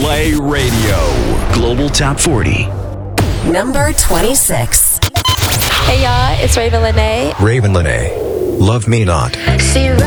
Play Radio. Global Top 40. Number 26. Hey y'all, it's Raven Lene. Raven Lene. Love Me Not. See